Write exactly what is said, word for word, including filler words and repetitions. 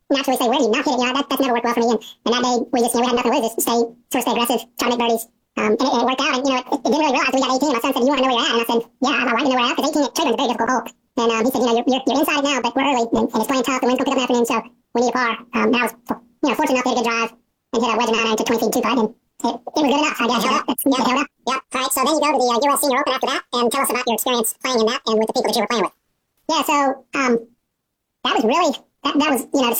naturally say, where do you not hit it? You know, that, that's never worked well for me. And, and that day, we just, you know, we had nothing to lose. Just stay, sort of stay aggressive, try to make birdies. Um, and, it, and it worked out. And, you know, it, it didn't really realize we got eighteen. My son said, you want to know where you're at? And I said, yeah, my wife didn't know where we're at, because eighteen at Trayburn is a very difficult hole. And um, he said, you know, you're, you're, you're inside it now, but we're early, and, and it's playing tough. The wind's going to pick up in the afternoon, so we need a par. Um, and I was, you know, fortunate enough to hit a good drive and hit a wedge amount into twenty feet two putt, and it, it was good enough, I guess. Held up. Yeah, it held up. Yep. All right, so then you go to the uh, U S Senior Open after that, and tell us about your experience playing in that and with the people that you were playing with. Yeah, so um, that was really, that, that was, you know,